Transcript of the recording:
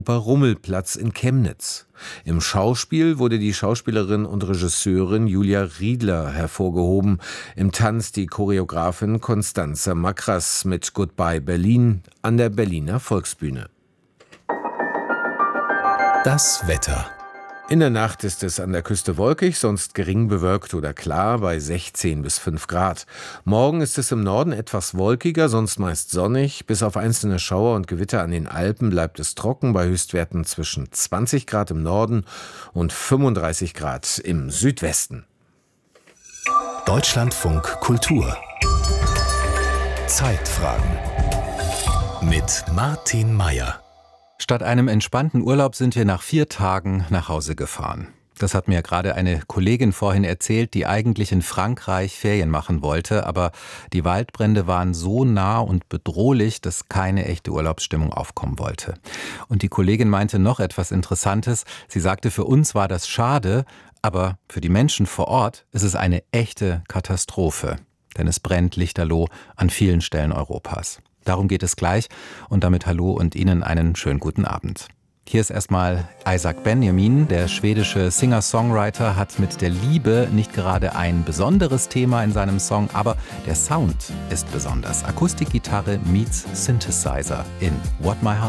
Rummelplatz in Chemnitz. Im Schauspiel wurde die Schauspielerin und Regisseurin Julia Riedler hervorgehoben, im Tanz die Choreografin Constanze Makras mit Goodbye Berlin an der Berliner Volksbühne. Das Wetter. In der Nacht ist es an der Küste wolkig, sonst gering bewölkt oder klar bei 16 bis 5 Grad. Morgen ist es im Norden etwas wolkiger, sonst meist sonnig. Bis auf einzelne Schauer und Gewitter an den Alpen bleibt es trocken bei Höchstwerten zwischen 20 Grad im Norden und 35 Grad im Südwesten. Deutschlandfunk Kultur. Zeitfragen mit Martin Meier. Statt einem entspannten Urlaub sind wir nach 4 Tagen nach Hause gefahren. Das hat mir gerade eine Kollegin vorhin erzählt, die eigentlich in Frankreich Ferien machen wollte, aber die Waldbrände waren so nah und bedrohlich, dass keine echte Urlaubsstimmung aufkommen wollte. Und die Kollegin meinte noch etwas Interessantes. Sie sagte, für uns war das schade, aber für die Menschen vor Ort ist es eine echte Katastrophe. Denn es brennt lichterloh an vielen Stellen Europas. Darum geht es gleich und damit hallo und Ihnen einen schönen guten Abend. Hier ist erstmal Isaac Benjamin, der schwedische Singer-Songwriter, hat mit der Liebe nicht gerade ein besonderes Thema in seinem Song, aber der Sound ist besonders. Akustikgitarre meets Synthesizer in What My Heart